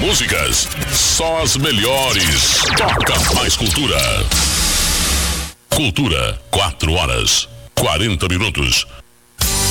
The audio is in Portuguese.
músicas, só as melhores. Toca mais cultura. Cultura, 4 horas, 40 minutos.